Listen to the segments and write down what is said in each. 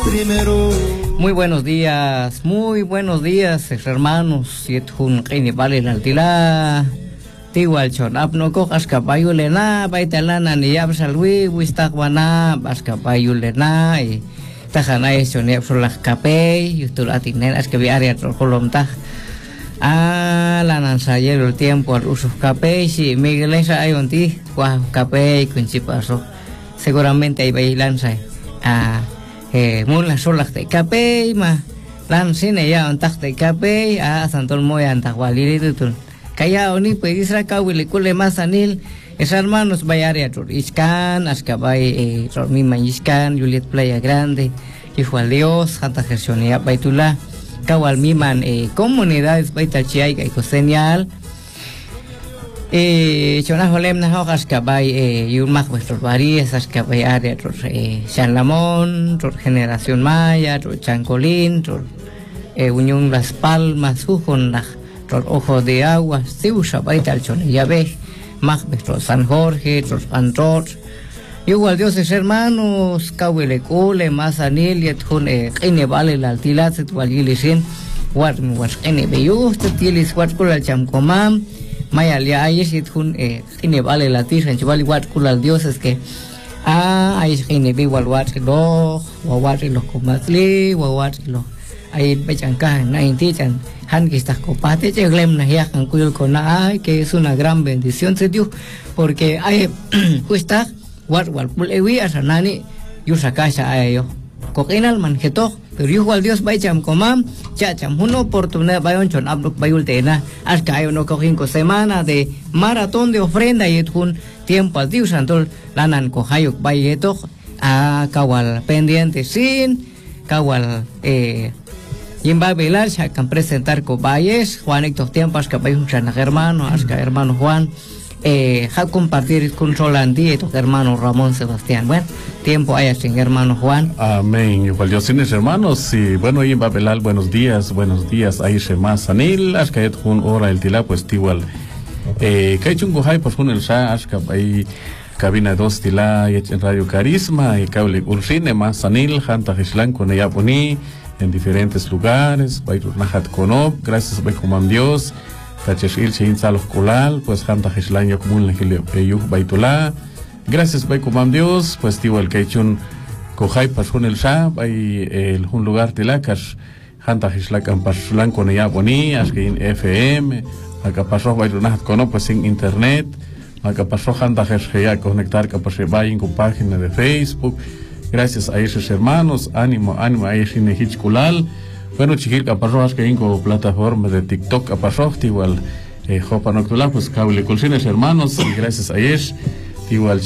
primero. Muy buenos días, hermanos. Yethun qini vale la altila. Igual chon apno ko askapayu lena baitalana ni absalwi wistakwana askapayu lena y tajana eso ni absolak kapei yutul atinen askabi area kolom tah la nansayero el tiempo al uso kapei si Miguelesa hay un ti kwa kapei kunchipaso seguramente hay bailanza mula solak de kapei ma lansine ya un tah de kapei santol moya antawaliri tutun kaya oni pedisra kawile kule masanil es hermanos bayaria tor iskan askabay mi maniskan Juliet Playa Grande hijo al Dios Santa Gersonia baitula kawal miman comunidades baitalchiay kay señal chona holem na hojas kabay yumak vuestros varías askabay área tor San Lamón tor Generación Maya tor Chancolín tor Unión Las Palmas ujon la Ojo de Agua, Siusha, Baitalchon, Yahvé, Macbeth, San Jorge, Antor, igual dioses hermanos, Kawele Kule, Mazanil, Yetun, Vale, la Altilat, Walilisin, Warm, Ene Beyus, Tilis, Watkula, Chamcomam, Mayalia, Yetun, Vale, la Tisa, Chivali, Watkula, dioses que, hay Ginebal, Watlo, Wawatilo, Comatli, Wawatilo. Ahí bechanca na intichan han que estas copate cheglem na ya kan kuyul kona que es una gran bendición de Dios porque hay cuesta wal pulewi asanani yusa casa ayo kokinal manjeto pero igual Dios baicham komam chacham una oportunidad bayon chon abduk bayul tena hasta hay uno cojín semana de maratón de ofrenda y un tiempo al Dios antol lanan kohayuk bayeto kawal pendiente sin kawal Yimba Velar se acan presentar con Valles, Juan Héctor Tiempas, que hay un hermano, hasta hermano Juan, ja compartir con Rolandí y tu hermano Ramón Sebastián. Bueno, tiempo haya sin hermano Juan. Amén. Igual Dios tienes hermanos, y bueno, Yimba Velar, buenos días, ahí se más Anil, hasta que un hora el tila, pues igual. Que hay un gohay, pues un el sa, hasta ahí cabina 2 tila, y en Radio Carisma, y cable Ulcine, más Anil, Janta Gislan con ella poní. En diferentes lugares, Bairunajat Konob, gracias a Comam Dios, Tacheshil Chin Salos Kolal, pues Hanta Hislanyo Kumun Lejileyuh Baitulá, gracias a Comam Dios, pues Tivo el Keichun Kohai Pasun el Shah, hay un lugar de Lakash, Hanta Hislakan Pasulan con ella Boni, Askin FM, acá pasó Bairunajat Konob, pues en internet, acá pasó Hanta Hishleya conectar Kapashebayin con página de Facebook. Gracias a esos hermanos, ánimo a ese Nehichkulal. Bueno, chiquil caparrojas que inco plataforma de TikTok caparroj, igual Jopa Noctula, pues cable colcines hermanos, y gracias a ellos, igual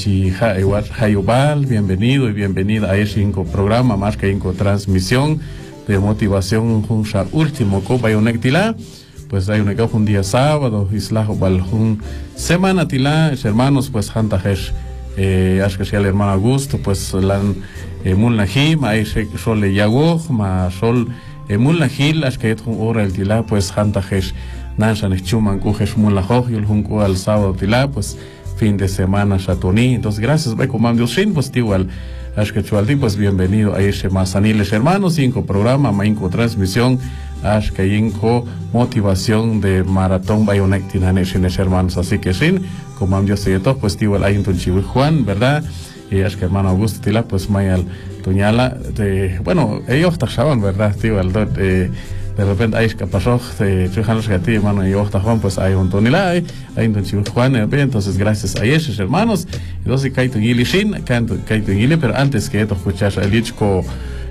Hayubal, bienvenido y bienvenida a ese inco programa, más que inco transmisión de motivación junta último copa y unectila. Pues hay un día sábado, islajo baljun semana tila, hermanos, pues hantajesh. Acho que el hermano Augusto pues lan mulnahim hay sol le yago ma sol mulnahil acho que un hora el tila pues hantajesh nanshan chuman kujesh mulnahoj y el junco al sábado tila pues fin de semana chatoni. Entonces gracias ve comando sin pues igual acho que chualti pues bienvenido a ese masaniles hermanos, 5 programa mainco transmisión acho que inco motivación de maratón bayonectinanes hermanos, así que sin como Dios se todo pues igual hay un Chihui Juan, ¿verdad? Y es que hermano Augusto tila pues mayal tuñala bueno ellos tachaban, ¿verdad? Igual de repente hay que pasó de chujanos que ti hermano y Juan pues hay un tonila hay un Chihui Juan, entonces gracias a esos hermanos. Entonces kaito gili shin kaito gili, pero antes que esto escuchar el dicho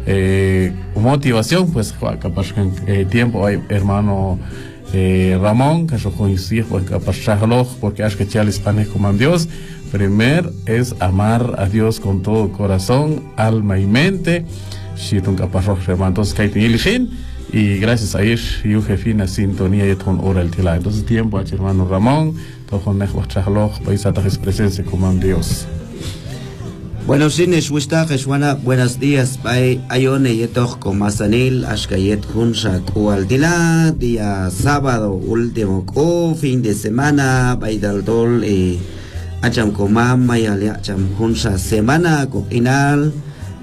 motivación pues capaz tiempo hay hermano Ramón, que yo coincido con Capachajloj, porque es que Chales Panes como Dios. Primero es amar a Dios con todo corazón, alma y mente. Si tú Capachaj, entonces Kaitin y gracias a ellos, yo jefina sintonía y con hora el tila. Entonces tiempo a hermano Ramón, todo con Capachajloj, vais a tener presencia como Dios. Bueno, sines buenos días. Ayone yetok con Mazanil, Ashkayet Hunsa Kualdila, día sábado, último fin de semana, Baidaldol y Acham Komam, Mayal Acham Hunsa semana, Coquinal,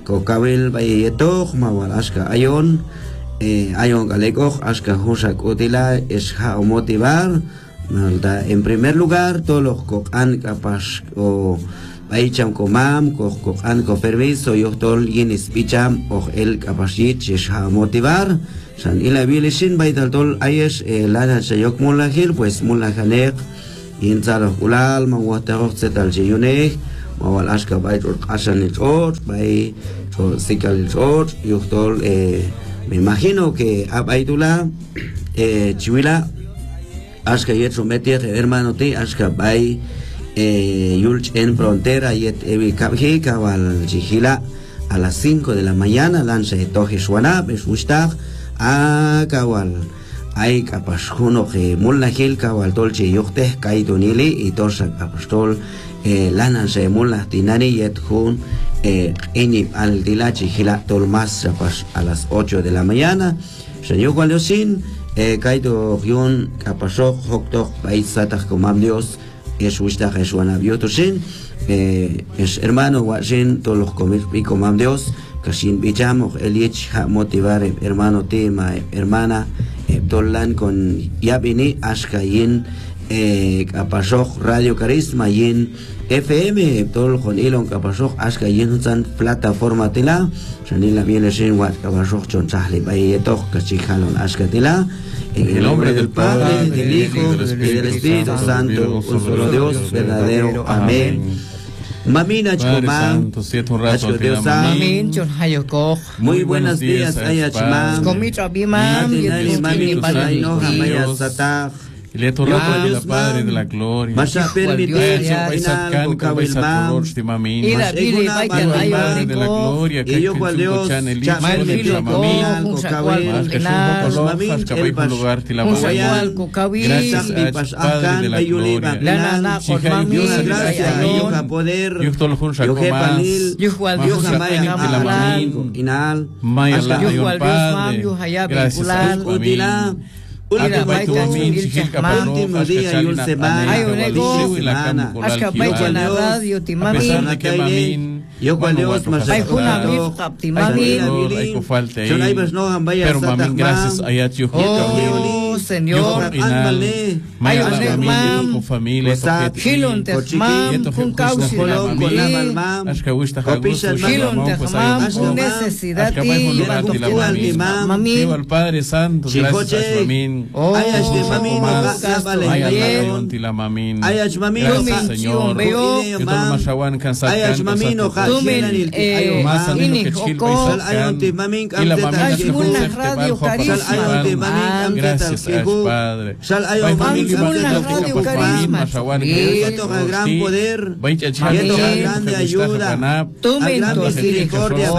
Kokawil Bayetok, Mawal Ashka Ayon, Ayon Galego, Ashka Hushak Utila, Esha motivar. En primer lugar, todos los Kokan Kapash o Baicham Komam, Kokan Ko permiso, Yoktol Yinis Bicham, o el Kapashit, Esha motivar. San Ila Bilishin Baitaltol Ayesh, Lana Chayok Mulahil, pues Mulahanek, Inzalo Ulal, Mawatarok Zetal Chiyunek. Mawal Ashka Bay Ashan el Or, Bay Sikal el Or, Yuktol, me imagino que Abaitula, Chihuila, Ashka Yet Sometia, hermano T, Ashka Bay, Yulch en frontera, Yet Evi Kabhi, Kabal Chihila, a las 5 de la mañana, lanza Toje Suana, Besustag, a Kabal. Hay capasjuno que mulnahil Kabal Dolce Yukte, Kaitonili, y Torsa Apostol. Lanan se mulas tinani yet hun inip al dilachi gila tolmas a las 8 de la mañana. Señor Gualiosin, Kaito Hyun, Kapasok, Hoktok, Baitzatak Komam Dios, es Wista Jesuana Biotosin, es hermano Wasin, todos los comis y Komam Dios, Kashin Bichamo, Elich, motivar hermano tema, hermana, Tolan con Yabini, Ashkayin. Kapasok Radio Carisma Yin FM todo con Elon Kapasok Ashka Yin San plataforma tela Sanila viene sin wat Kapasok Chonchahli Bayetok Kachihalon Ashka tela en el nombre del Padre, del Hijo y del Espíritu Santo, un solo Dios verdadero. Amén. Mamina Chomam, muy buenos días, Ayachmam, Comitra Bimam, Le otorga la Padre de la Gloria. Masha permitir Paisacan, Cabaisator, Timamin, Padre de la Gloria, que yo cual Dios, Chamel, Mamin, Cocabil, Mamin, lugar Tilabayan, gracias a Padre de la Gloria. Lana, Una gracia, Yoga, poder, Yogepanil, Yogamaya, Inal, Maya, gracias a Padre. Último día y una semana. Ashka Baitana Radio Timamin. Yo cuando Dios más Ayjuna Timamin. Pero Mamin, gracias a Yatio. Oh Señor, Maya con familia, Hilon Tehman, con causa Hilon Tehman, con necesidad Mami, al Padre Santo, gracias a Mamin. Ayas de Mamin, Ayas Mamin, gracias Señor. Ayas Mamin, gracias Padre. Gran poder, grande ayuda, misericordia,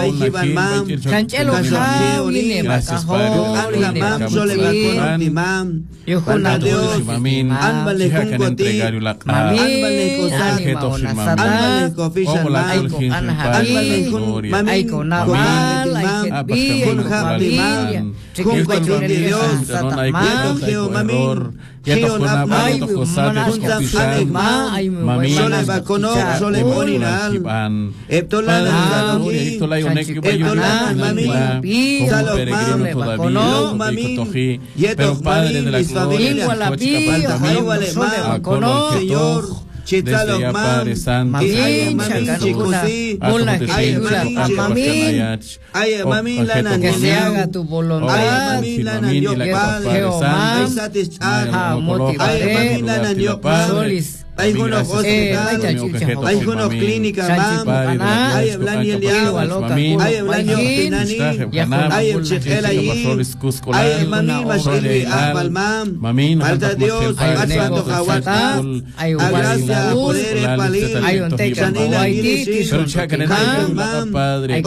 pero Padre de la Gloria, Señor, desde ya Padre Santo, que se haga tu voluntad, hay unos clínicas, hay Blaniel hay Blaniel hay el Chejel ahí, hay Mami, Masheli, Palmam, Alta Dios, Aguato Jahuatá, Agracia, Poder, Palil, Chanila, Padre,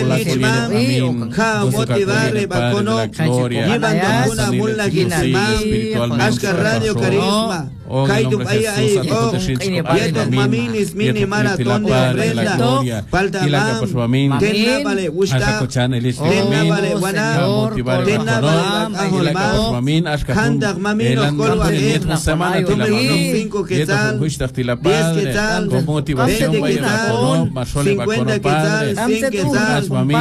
motivarle, Bacono, llevando una mula, Ashka Radio Carisma. Kaitu ay yetok maminis mini maratón de ofrenda falta mam tenna vale gusta tenna vale wana tenna vale ahol mam kandak maminos kolwaget tomen 5 quetzal 10 quetzal 20 quetzal 50 quetzal 100 quetzal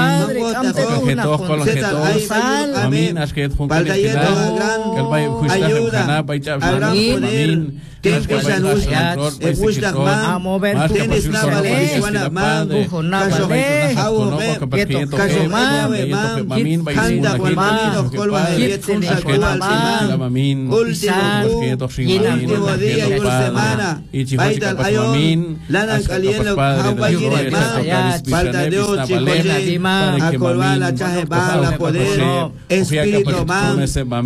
falta yetok gran ayuda al gran poder Tempe Janus, Egushtak Mam, Tenis Navale, Wana Mam, Kasho Kasho Mam, Kanda Walmaninos, Kolwa, Yetzun Shakual, último día y una semana, Baital Ayon, Lana Calieno, Hawaii, falta Dios, Chicoye, Acolba, la Chajeba, la Poder, Espíritu Mam,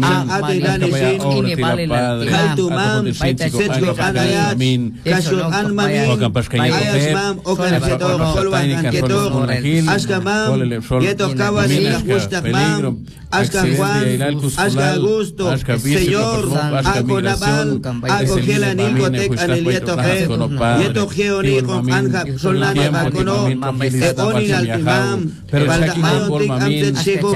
Atilani, Kaltu Mam, Setlo Anayat, Kasho Anmamin, Ayas Mam, Okan Keto, Kolwan Keto, Aska Mam, Yeto Kawan, Gustak Mam, Aska Juan, Aska Augusto, Señor, Ako Nabal, Ako Gela Nico Tek Anelieto Ge, Yeto Geo Nico Anja, Solana Bacono, Eonin Altimam, Baldahayon Tik Amtet Chico,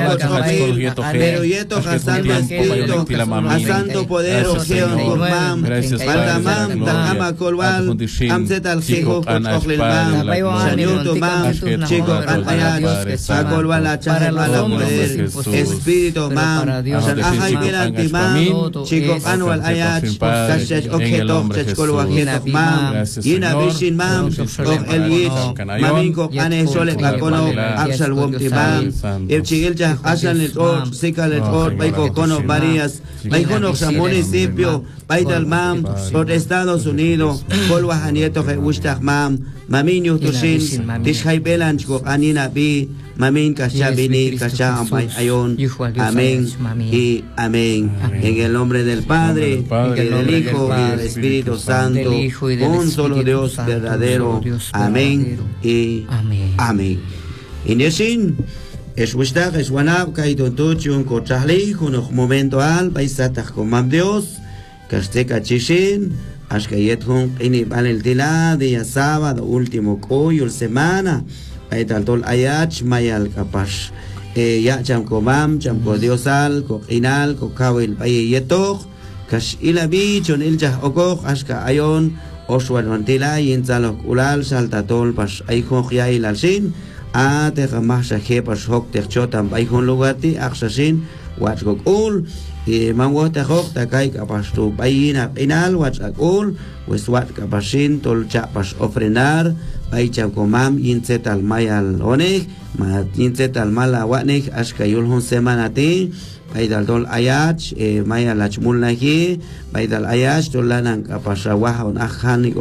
pero Yeto Hasan Espíritu, a Santo Poder, Geo Mam, Baldamam, Takama Kolwal, Amtet Al Chico, Ochlil Mam, Shanyuto Mam, Chico Anayat, Akolwal Achaheba la Poder, Espíritu Mam, San Ajay Milanti Mam, Chico Anual Ayat, Kashech Okhetok, Chechkolwa Ketok Mam, Yina Vishin Mam, Ok Elit, Maminko Ane Solet Lakono, Axal Womti Mam, Irchigilcha, Asal et Or, Sikal et Or, Baiko Kono Marías, Baikonok sa municipio, Baital Mam, por Estados Unidos, Kolwa Hanieto Ustak Mam, Mamin Yutushin, Tishai Belanch, Anina Bi, Mamin Kasha Bini, Kasha Ampay Ayon, Amén y amén. En el nombre del Padre, y del Hijo y del Espíritu Santo, un solo Dios verdadero. Amén y amén. Inesin, es Ustak, es Wanab, Kaitontuchun, Kochali, un momento al, Paisataj con Dios, Kasteca Chishin, Ashkayethun, Ini Valentila, día sábado, último coyo, semana, Aitaltol Ayach, Mayal Kapash, Ya Chamkomam, Chamko Diosal, Kokinal, Kokawil, Payetok, Kash Ilabi, Chon Ilja Okok, Ashka Ayon, Oswan Vantila, Yinzalok Ulal, Saltatol, Pash Aikon Yail Alshin, Ate Hamasha Hepash Hok Terchotam, Aikon Lugati, Aksashin, Watchgok Ul, Mangwata Hok, Takai Kapastu, Payina Pinal, Watchak Ul, Westwat Kapashin, Tolchapas Ofrenar, Paicham Komam, Yinzetal Mayal Onek, Yinzetal Mala Watnek, Ashkayul Hon Semanati, Paidal Dol Ayach, Mayal Achmulnaki, Paidal Ayach, Dolanan Kapashawaha on Achanik,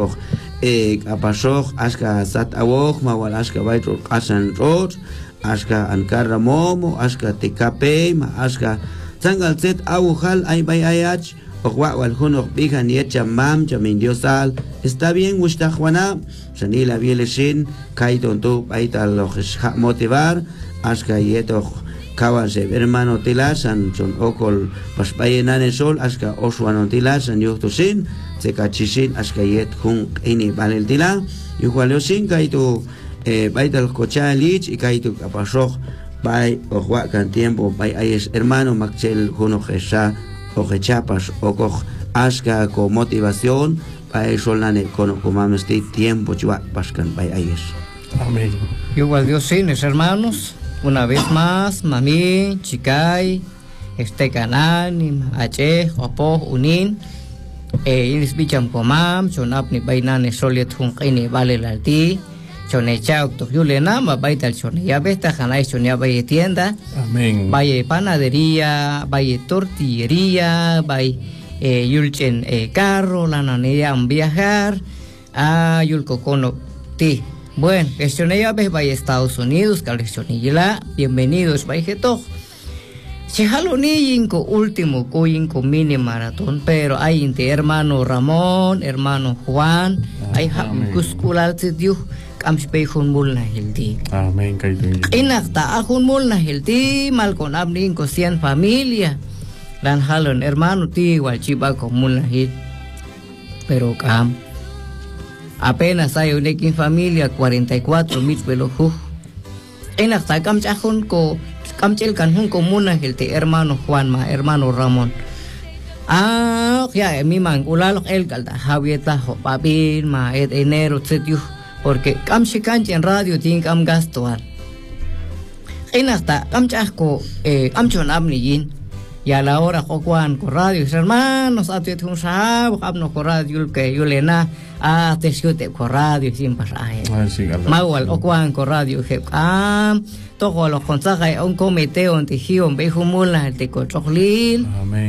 Kapashok, Ashka Sat Awok, Mawal Ashka Baitrok Asan Road, Ashka Ankara Momo, Ashka Tekape, Ashka Sangal Set Awuhal, Aybay Ayach, Okwa Walhunok Bihan Yecha Mam, Jamin Diosal, está bien, Wishtahuana, Shanila Bieleshin, Kaiton Tu, Paital Motivar, Ashka Yetok, Kawase, hermano Tilas, and John Okol, Paspayenan Sol, Ashka Oswan Tilas, and Yutusin, Sekachishin, Ashka Yet Hung, Ini Valentila, Yuhaliosin, Kaitu, Paital Kocha Lich, y Kaitu Kapashok, Bai Ohuacan Tiempo, Bai Ayes, hermano Maxel Hunojesha, Ojechapas, Okoch, Ashka con motivación, Bai Solane, con Comamesti, tiempo, Chua, Pascan, Bai Ayes. Amén. Igual Dios sí, mis hermanos, una vez más, Mami, Chicay, Canán, Ache, Opo, Unin, Inis Bicham Comam, Chonapni Bainane Soliet Hunkini Vale Lalti, Chonechao, Yulena, Baital Chonia Besta, Hanai Chonia Valle Tienda, Amén. Valle Panadería, Valle Tortillería, Valle Yulchen Carro, la Nanea Viajar, Yulco Cono Ti. Bueno, Chonella Valle Estados Unidos, Calixonilla, bienvenidos, Valle Toch. Chejaloni último coinco mini maratón, pero hay entre hermano Ramón, hermano Juan, hay Cusculal Dios. Amspay Hunmul na Hilti. Amén, Inakta Hunmul na Hilti, Malcon Abnin Cosian familia. Lan Halon, hermano ti, Walchiba Comul na Hil. pero apenas hay una familia 44,000 pelojú. En hasta camchajun ko camchel canjun comuna el te hermano Juanma, hermano Ramón. Ya mi mangulalo el calda Javieta papil ma enero etcétera porque camche cancha en radio tiene cam gastual. En hasta camchasco camchon amniyin. Y a la hora Juan con radio, hermanos, a ti un sábado, habno con radio, que yo le na, a te siete con radio, sin pasaje. Magual, o Juan con radio, que todos los consejos, un comité, un tejido, un bejo mula, el de cochoglil,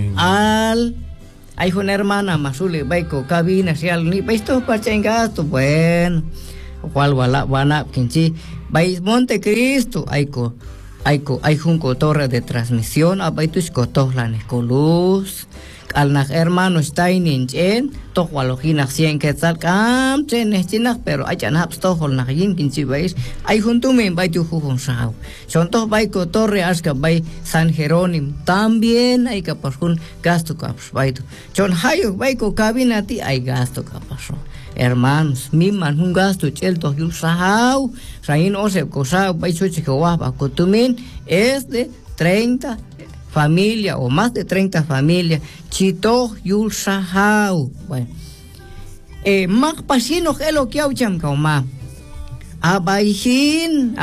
hay una hermana, Masule, Baico, cabina, si al ni, veis todo para gasto, bueno, cual van quinchi, vais Montecristo, hay junco torre de transmisión, abaitus cotohlan escoluz, al hermano Steinin chen, tohualojina 100 quetzal, chen chinas, pero hay chanhaps tohol najin quinchi veis, hay juntumen baitu jujun sao. Son toh baico torre asca bay San Jerónimo, también hay capazun gasto caps baitu. Chon hayo baico cabinati hay gasto capazun. Hermanos, mi man un gasto chelto yul sahau, sain ose cosao, baicho chihuahua, cotumin es de 30 familias o más de 30 familias, chito yul sahau. Bueno, más pasino que lo que aucham kauma. Abayin,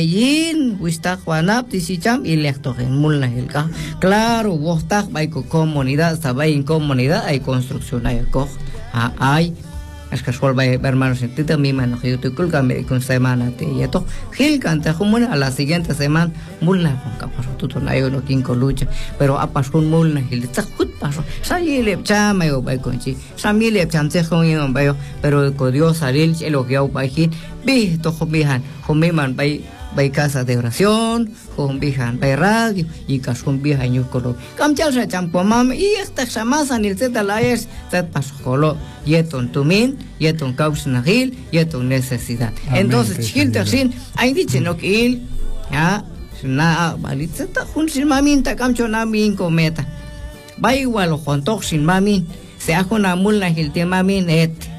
wistak wanap tisicham y lectogen mulna helka. Claro, wostak baiko comunidad, sabay en comunidad hay construcción hay hay. Es que suelva hermanos en tita mi mano yo te culca me con semana te y esto gil canta como a la siguiente semana mulna con capaz tú no hay uno quien lucha pero a pasar un mulna gil está jut paso sale chama yo voy con chi samile chance con yo veo pero con Dios salir el lo que yo bajín vi to jomihan jomiman bay casa de oración con bijan bay radio y casón bijan yo colo camchal se champo mam y esta chamasa ni zeta la es zet paso colo yeton tumin yeton causnagil yeton necesidad. Entonces chilta sin hay dicho no que ya na balitzeta jun sin mamin ta camcho na min cometa va igual o junto sin mamin se hace una mulna gil te mamin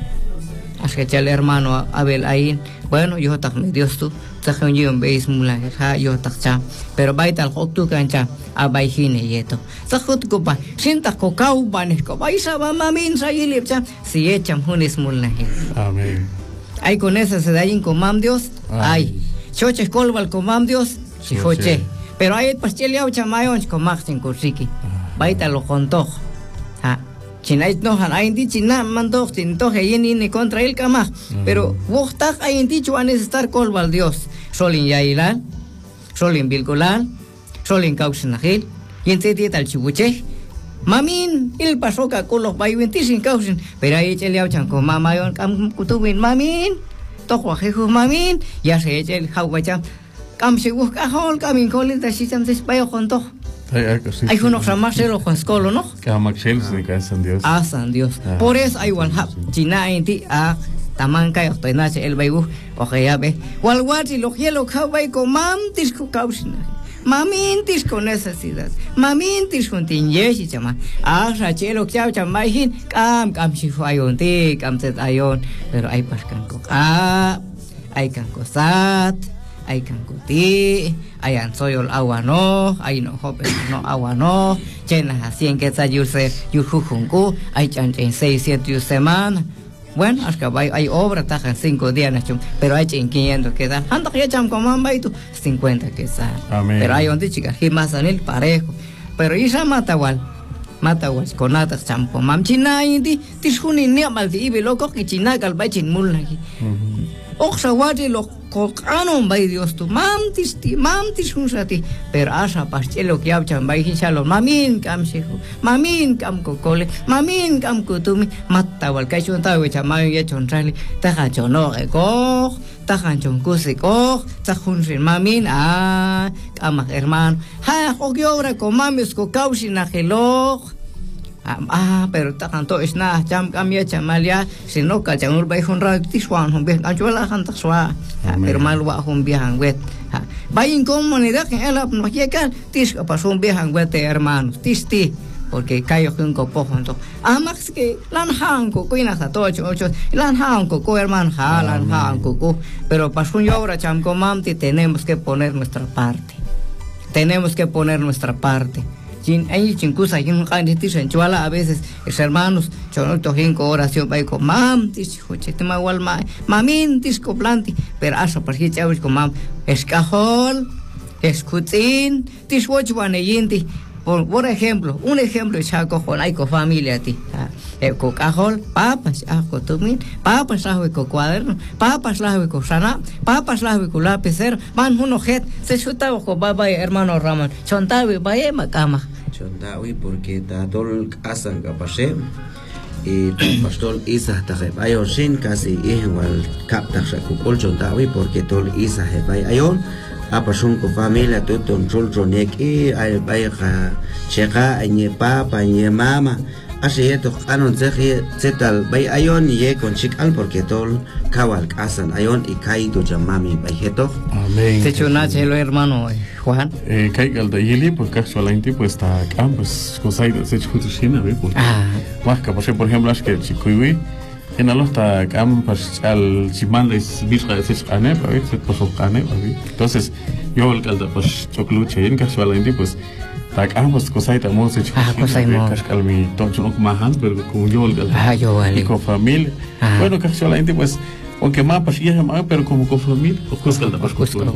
es que el hermano Abel ahí bueno yo tak me Dios tú takhan yo veis mulna ha yo takcha pero baita al hoktu cancha abay hine yeto sakhut ko ba sinta ko kau banes ko baisa ba mamin sa yilipcha si echam hunis mulna amén hay con esa se da in comam Dios hay choche kolbal comam Dios si choche pero hay pastelia o chamayon ko maxin kursiki baita lo contoj ha Chinait no han hay dicho na mandó sin toje y ni contra el cama pero vos tak hay dicho a necesitar colbal Dios solin yailan solin bilgolan solin causenagil y en tete tal chibuche mamin el pasoca con los bayuentis sin causen pero ahí chele auchan con mamayon cam kutubin mamin tojo jeju mamin ya se eche el hawacham cam se busca hol camin colis de sistem de bayo con to hay unos ramaselo con escolo, ¿no? Que amaxel se cae San Dios. San Dios. Por eso hay one hap. China en ti tamanca y estoy nace el baibu. Oje ya ve. Walwati lo hielo kawai con mamtis con causina. Mamintis con necesidad. Mamintis con tinyeshi chama. Rachelo chao chamahin. Cam shifayon ti cam set ayon. Pero hay pascan co. Hay cancosat. Hay cancuti, hay ansoyol agua no, hay no hope no agua no, chenas así en que está yurse yurjujunku, hay chanchen 6-7 semanas. Bueno, hasta hay obra tajan 5 días nachum, pero hay chen 500 que dan. Anda ya cham coman baitu 50 que sal. Pero hay donde chicas más en el parejo. Pero isa matawal con atas champo mam china indi tishuni ni amal di ibe loco que china gal baichin mulnaki. Oxawati lo cocanon bay Dios tu mamtis unsati pero asa pastelo que abchan bay hinchalo mamin cam sehu mamin cam cocole mamin cam kutumi matawal kaichon tawe chamayo ya chonrali taja chono eko tajan chonkusi ko tajun sin mamin kama hermano ha obra con mamis ko causina gelo pero tanto es nada cham cambia chamalia si no ka changur bay honra tiswan hon be anchola han taswa pero mal wa hon bihan wet bay en comunidad que el no llega tis pasó un bihan wet hermanos tisti porque cayo un copojo entonces más que lan hanco cuina hasta ocho lan hanco hermano lan hanco pero para un obra chamco mamti tenemos que poner nuestra parte hay chincusa y un candidato en chuala a veces los hermanos chonoto cinco oración para con mamtis te magual mamintis coplanti pero hasta para que chavos con mam escajol escutin tiswochwaneyinti por ejemplo un ejemplo chaco con hay familia ti con cajol papas con tumin papas lajo con cuaderno papas lajo con sana papas lajo con lapicero man uno jet se chuta con baba hermano Ramón chontawi vaya macama chontawi porque ta tol asan kapase y pastor Isa tajeb ayon sin casi igual capta con chontawi porque tol Isa hebay ayon apasun ko familia tuton chultronek y ay bayja cheka ay papa ay mama así esto anon zetal bay ayon ye con chikal porque tol kawal kasan ayon y kai tu jamami bayjeto amén te chunache lo hermano Juan kai gal da yeli pues casualmente pues está campus cosai de se chutushina ve pues más que por ejemplo es que chikuiwi en algo está campus al chimanda es bisra de sescane para ver se posocane entonces yo el calda pues chocluche en casualmente pues ta campus cosai ta mo se cosai mo cascal mi toncho no mahan pero como yo el calda y con familia bueno casualmente pues aunque más pues ya más pero como con familia pues calda pues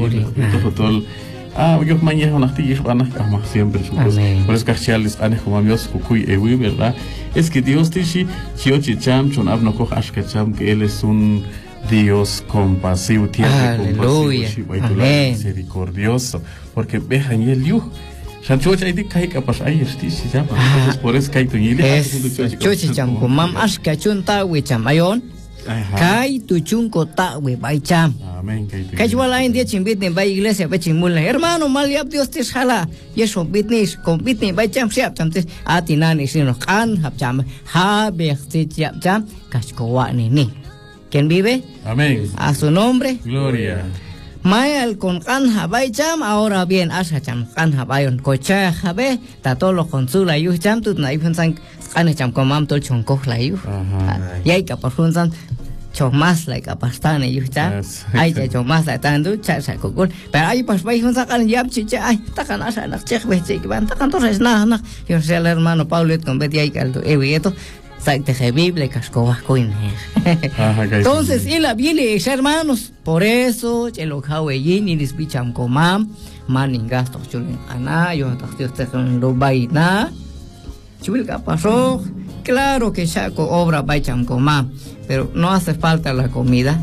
todo yo mañana una tía van a siempre por eso cachales ane como Dios cucuy ewi verdad es que Dios dice chiochi cham chon abno ko cham que él es un Dios compasivo tierno compasivo misericordioso porque vejan y el yu Sanchocha y kai kapas ay esti si llama por eso kai tu y chochi cham ko mam aska chun ta we cham ayon kai tu chun ko ta we bai cham casual en día chimbit ni va iglesia va chimula hermano mal ya Dios te jala y eso bitnis con bitni va cham siap cham te atinani sino kan hab cham ha berti cham kascoa ni ¿quién vive? Amén. A su nombre gloria Mayal con kanja bay cham ahora bien asa cham kanja bayon cocha jabe ta todo lo consula yu cham tut na ifun san kanja cham komam tol chonko la yu yai ka parfun san chomas like apastane yu cham ai cha chomas la tandu cha sa kokul pero ai pas bay hun sakan yap chicha ai takan asa nak chek be chek ban takan to res na yo sé el hermano Paulet con bet yai kaldo evieto de Biblia cascoa coin. Entonces, y la Biblia, hermanos, por eso, chelo kaweyin y dispicham comam, maningas to chulin ana, yo te lo baina, chulca pasó, claro que chaco obra baicham comam, pero no hace falta la comida.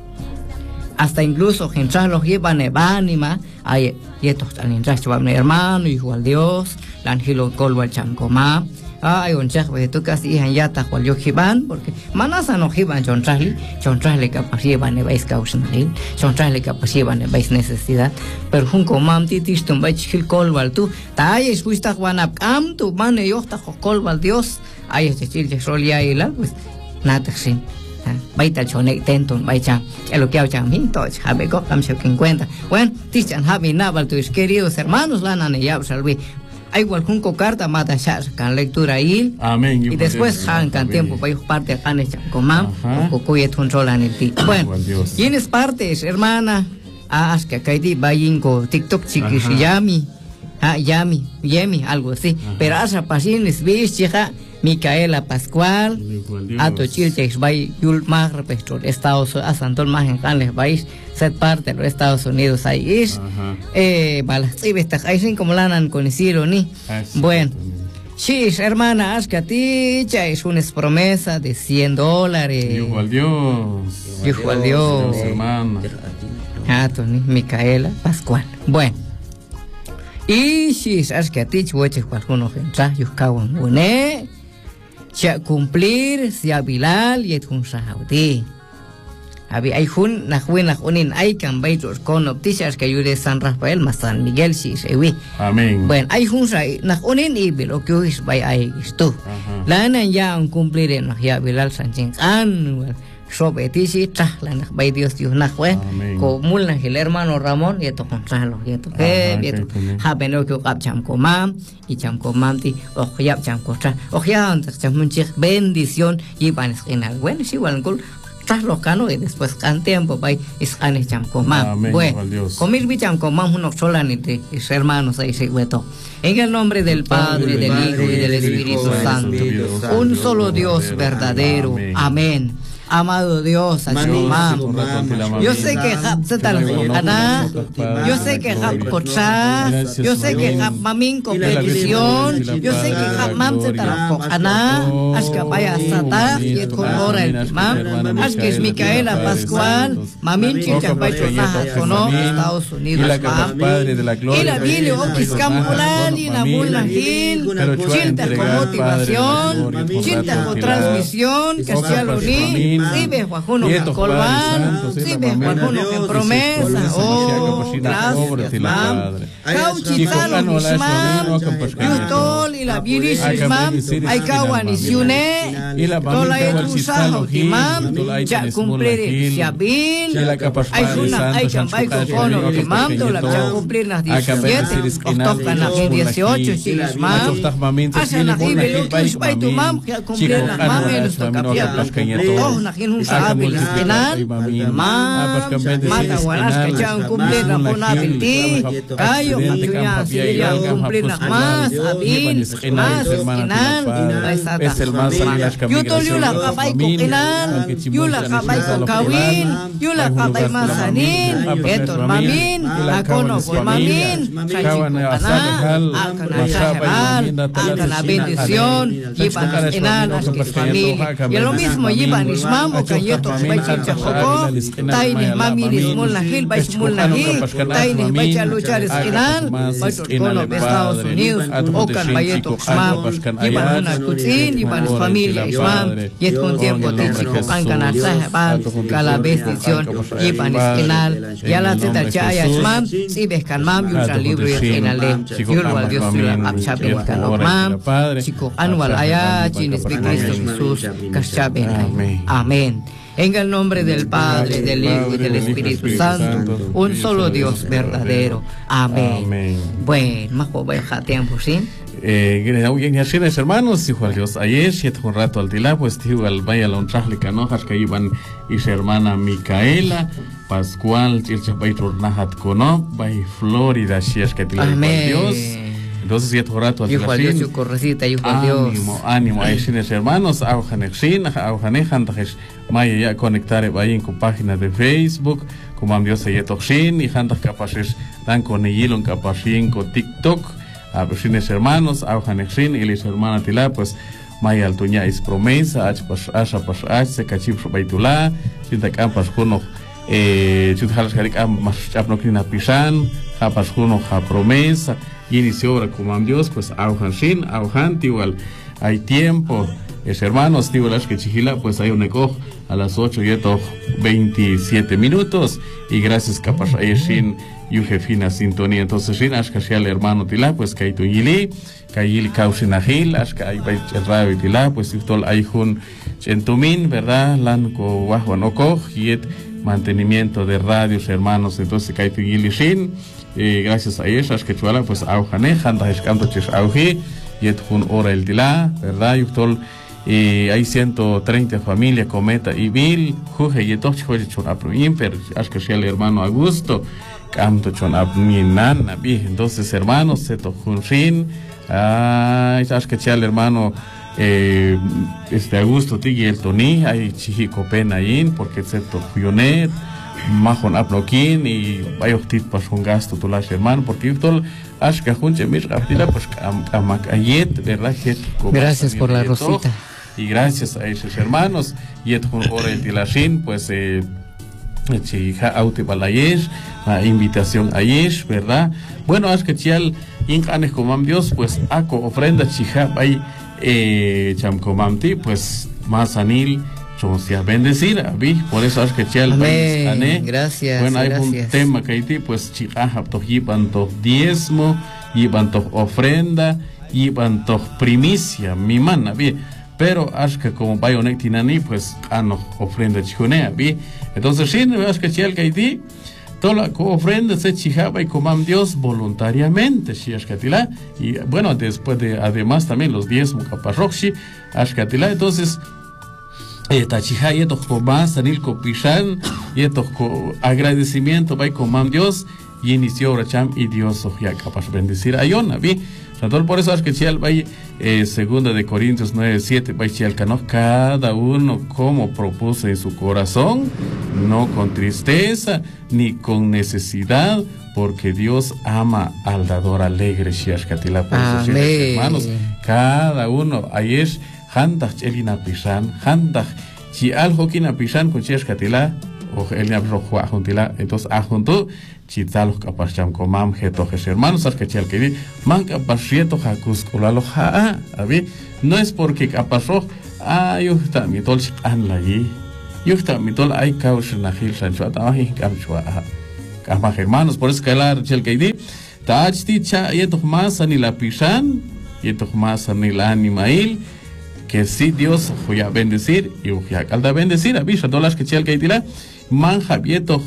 Hasta incluso gente los llevan evanima, hay estos tan hermano, hijo al Dios, la angelo colva el cham comam. Ay, un chak, tú casi han ya ta cual yo jiban, porque manasa no jiban chontrasle capaz llevan e vais causnahil, chontrasle capaz llevan e vais necesidad, pero junco mam titis tum vais chil colval tú, ta ay es fuista juanap am tu mane yo ta colval Dios, ay es chil solia y la pues nada sin. Baita chone tenton baicha, lo que hago min toch, habe go cam se 50. Bueno, tichan habe naval tus queridos hermanos la nane ya salvi. Hay algún carta mata ya can lectura ahí. Amén. Y después han can tiempo para ir parte a canes comam o coyet un rol en el ti. Bueno, tienes partes, hermana. Es que acá hay bayinco TikTok chiquis yami. Yemi, algo así. Pero asa pasines vis chica Micaela Pascual, Ato Chilchex bay Yul Mag respecto Estados Unidos, a Santol Mag en Canles vais ser parte de los Estados Unidos ahí es balas ahí como lanan con el ni bueno sí hermana Ascaticha es una promesa de $100 Yujo al Dios hermana Ato ni Micaela Pascual bueno y si es que a ti chueches cualquier gente yo cago en une ya cumplir si abilal y un sahaudi había hay un nahuin hay cambios con noticias que ayude San Rafael más San Miguel si se ve amén bueno hay un nahuin y lo que es vaya esto la ya un cumplir en ya abilal Sánchez sobetishi traslan bay Dios nahwe ko mulna el hermano Ramón y esto contralo y esto que esto habeno que cap cham komam y cham komam ti ohyap cham kotra ohyan cham munchik bendición y van esquinal bueno si igual tras los canos y después can tiempo bay isane cham komam bueno comir bicham komam uno solanite y hermanos ahí se hueto en el nombre del Padre, del Hijo y del Espíritu Santo, un solo Dios verdadero. Amén. Amado Dios, yo sé que Ana, yo sé que yo sé que Mamin competición, yo sé que Mam Ana, Ashka Vaya Sata, y con Hora el Mam, Ashka es Micaela Pascual, Mamin Chicha Pachonaja, Cono, Estados Unidos, y la Biblia, Okiscamulan, y la Mula Gil, Chinta con motivación, Chinta con transmisión, Casialoni. Sí, ves, Juanuno que colvan, sí, ves, Juanuno que promesa, oh, gracias, mam. Cauchitalo, mam, Yutol y la Biris, mam, Aikawan y Siune, Tola y Trusajo, mam, ya cumplir Yabil, hay champay con cono, mam, Tola ya cumplir las 17, tocan las 18, sí, mam, hacen las 18, mam, que cumplir las mam, en nuestro capital, nakin un sabil penal mata waras kacang kumplir na punabil ti kayo katunya siya kumplir na mas abin mas kinan paisata yutol yula kabay ko kinan yula kabay ko kawin yula kabay masanin eto mamin akono ko mamin akana sahal akana bendición yipan kinan askis familia y lo mismo yipan ismam o kayeto bay chichakoko taine mamiris mulna hil bay mulna hil taine bay luchar esquinal bay kono Estados Unidos okan bayeto ismam yipan una kutin yipan familia ismam yet con tiempo tichiko kankana sahaban kala bendición yipan esquinal ya la teta chaya ismam si beskan mam yuchan libro esquinale yulwal Dios la abchabe kan mam chico anual aya chinis Cristo Jesús kaschabe amén. En el nombre del Padre, del Hijo y del Espíritu Santo, un solo Dios verdadero. Amén. Amén. Bueno, más o menos tiempo, ¿sí? Gracias, hermanos, hijo de Dios. Ayer, un rato al tila, pues, tío, al vaya la ontrajlica, ¿no? Que iban y su hermana Micaela, Pascual, Chirchapay, Turnahat, Cono, by Florida, si es que te Dios. Entonces, ya tu rato al hijo de Dios, su correcita, hijo de Dios. Ánimo, ahí sin hermanos, aujanexin, aujanejantajes, maya ya conectar ahí en su página de Facebook, como am Dios ya toxin, y jantas capaces, dan con ello capaces con TikTok, a vecinos hermanos, aujanexin, y les hermana tila, pues, maya altuña es promesa, asha se cachip baitula, sinta campas juno, chutjalas carik am chapnocrina pisan, japas juno ja promesa. Y inició ahora como Dios, pues aujan aujan, igual hay tiempo, es hermanos, igual que chihila, pues hay un eco a las 8 y 27 minutos, y gracias capaz a Shin y jefina sintonía, entonces Shin, ashka el hermano tila, pues que hay tu yili, kausin ahil, ashka hay el radio tila, pues tol hay jun chentumin, ¿verdad? Lanco wahuanoko, y mantenimiento de radios, hermanos, entonces que hay tu yili Shin. Gracias a ellas que chuala pues aujane janda escanto chis auji yet jun hora el tila, verdad yutol hay 130 familias cometa y vil juje yetok chuje chon apruim pero que sea el hermano Augusto canto chon apminan nabi entonces hermanos se to junrin que sea el hermano Augusto tigi el toni hay chihico pena in porque se to juyonet majon aploquín y vaya para un gasto tu las hermano porque todo ashka junche mir rapidila pues amakayet verdad que gracias por la rosita y gracias a esos hermanos yet con hora el tilashin pues chija auti balayesh invitación a yesh verdad bueno ashka chial incanes como Dios pues aco ofrenda chija hay chamcomamti pues más anil sea bendecir, por eso es que chel gracias. Bueno, hay un tema que hay pues chicaja to yiban to diezmo, yiban to ofrenda, yiban to primicia, mi mana, pero ashka como bayonek tinani pues ano ofrenda chunea vi. Entonces sí, ashka chial kaiti toda la ofrenda se chijaba y comam Dios voluntariamente, si ashkatila, y bueno, después de además también los 10 mukaparroxi ashkatila. Entonces tachija y esto más anil copishan y esto agradecimiento by comam Dios y inició oracham y Dios ya capaz bendecir ayona vi. Entonces por eso es que chial vaya segunda de Corintios 9:7 vaya chial cano cada uno como propuso en su corazón, no con tristeza ni con necesidad, porque Dios ama al dador alegre. Shiashkatila, por eso hermanos, cada uno ayer handach elina pishan handach si algo kina pishan con shiashkatila o elina rojo ajuntila. Entonces ajunto chitalo kapasham komam jetojes hermanos arkechial que man kapashieto jakus kolalo ja abi no es porque kapasho yuhta mitol anlayi yuhta mitol ay kaush nahil sanchua tahi kamchua kama hermanos. Por eso que la arkechial que taachti cha yeto más ani la pishan yeto más ani la animail que si Dios voy a bendecir y voy a calda bendecir abi todas que chial que dila man javieto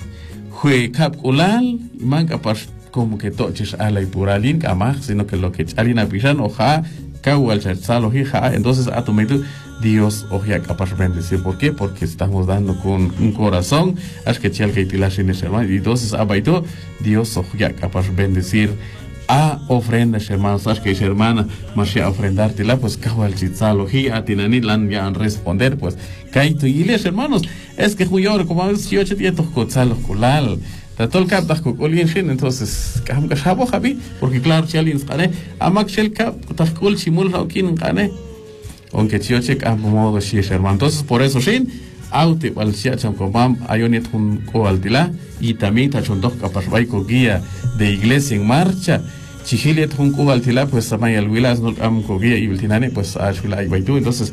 fue capulal y manca como que toches a la ipuralin camaj, sino que lo que alina pisan oja kawal chatzalo hija. Entonces a tu medio Dios oja capaz bendecir. ¿Por qué? Porque estamos dando con un corazón es que chial que tilas en ese hermano, y entonces abaito Dios oja capaz bendecir a ofrendas hermanos. Sabes que hermana más ya ofrendarte la pues kawal chatzalo hija tinani lan ya responder pues kaito y les hermanos. Es que juyor como a veces yo tietos cozalos culal tatol captas cocolien shin. Entonces cam cachabo javi porque claro chalin cane amak shel cap tascol chimul haukin cane aunque chioche cam modo shi hermano. Entonces por eso shin aute al chiacham comam ayonet un coaltila y también tachondoc capasbaico guía de iglesia en marcha chihilet un coaltila pues samay alwilas no am guía y ultinane pues ashula y baitu. Entonces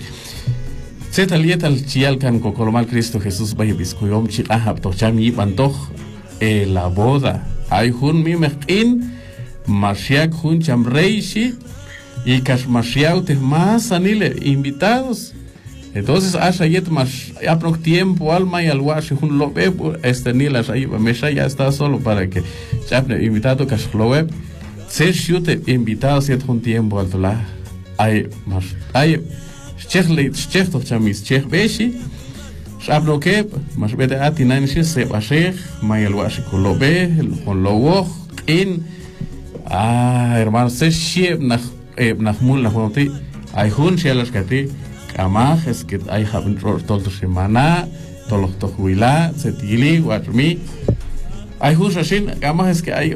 Zetalietal chialcan cocolomal Cristo Jesús vaya biscuyom chi ahab tocham y bantoch la boda ay hun mi mekin mashiak hun chamreishi y kashmashiaute más anile invitados. Entonces asha yet más aprox tiempo alma y alwashi hun lobe nilas ahí mesha ya está solo para que chapne invitado kashlobe se shute invitados yet hun tiempo altola ay más ay Chech toch chamis chech beshi shablo ke mas bete atinan shi se bashech mayel washi kolobe con lowo in hermano se shie nach mul nach monti ay hun shelas kati kamaj es que ay haben tolto semana toloch to huila se tili watmi ay hun shin kamaj es que ay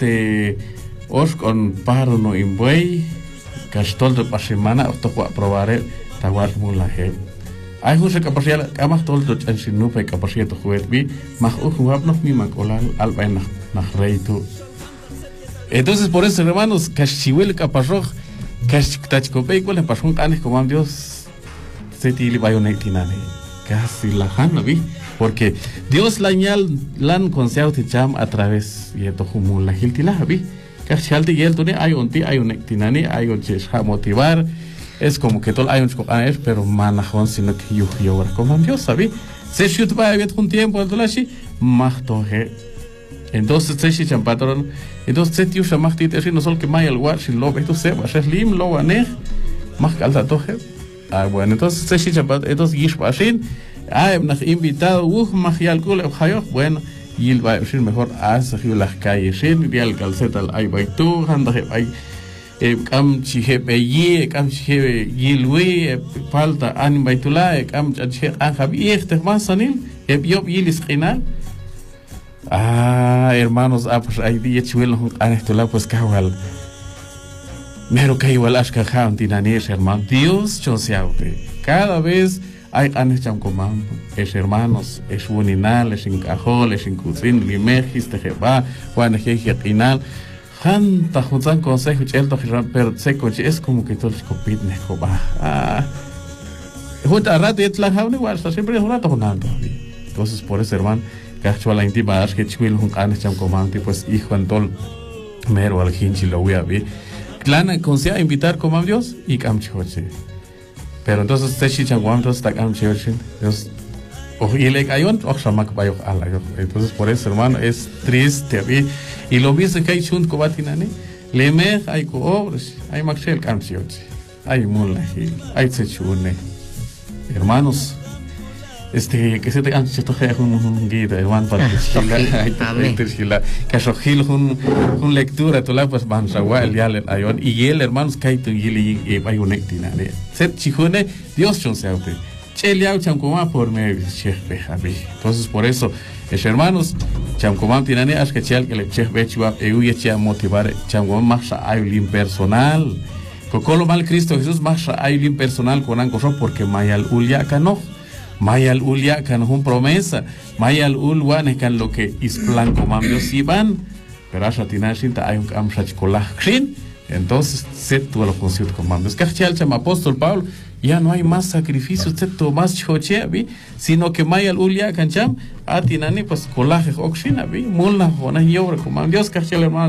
os con paro no imbuey castol de pa semana to probar tawar mulahe ay juse capacidad kamah tolto chansin nupe capacidad juet bi maj uhuab no mi makolan alba nach reitu. Entonces por eso hermanos kashiwel kapasroj kashtachkopei cuál pasón canes como Dios se tili bayonetinane casi la hana vi porque Dios lañal lan consejo cham a través y esto como la hiltila vi kashalti yel tune hay un checha motivar. Es como que todo hay un chocaner, pero manajón, sino que yo ahora como Dios, ¿sabes? Se shoot va a haber un tiempo, entonces, más toje. Entonces, se shichan patrón. Entonces, se tío se más tite, no solo que may el watch, lo ve, tú se va a ser lim, lo va a negar, más calda toje. Bueno, entonces, se shichan patrón, entonces, gish pashin, nach invitado, más y alcohol, bueno, y él va a decir mejor, se las calles, shin, y al calceta, ay, va tú, anda, ay. Kam chihebe ye kam chihebe yilwe falta an baitula kam chhe an habi este más anil yob yilis qinal hermanos pues hay día chuelo an estola pues kawal mero kaywal ashka kham tinanes hermano Dios chonseaute cada vez hay anes cham comam es hermanos es uninal es en cajol es en cusin limejis tejeba juan jeje qinal Hanta juntan consejo chelto pero seco es como que todo el copit ne coba junta rato y la jaune igual siempre es un rato junando. Entonces por eso hermano cacho la intima que chuil un canes cham comante pues hijo antol mero al hinchi lo voy a ver clana conseja invitar como Dios y camchoche Pero entonces te chichan guam entonces ta am chichin. Y le cayon oxamak bayo ala. Entonces por eso, hermano, es triste. Y lo mismo que hay chunt cobatinane, le me hay co obras, hay maxel camsiochi, hay mulaji, hay sechune. Hermanos, que se te han hecho un guía, hermano, para que que un lectura, tú la pues van a el ya le ayon y el hermanos kaito y hay un ectinane. Set chijune, Dios chon se aupe. Cheliao chamcoma por me chefe abi. Entonces por eso, hermanos, chamcoma tinane as que chel que le chef bechua echa motivar chamcoma más ayulim personal. Cocolo mal Cristo Jesús más ayulim personal con ancoso porque mayal ulia cano. Mayal ulia cano un promesa. Mayal ulwan can lo que is plan como Dios iban. Pero asha tinashinta hay un amshachkolah khin. Entonces, se tuvo los conciertos con mandos. Que el apóstol Pablo, ya no hay más sacrificios, más choche, sino que maya el ulia cancham, atinani, pues colaje oxina, mulna, jona y obra, como Dios, que hermano.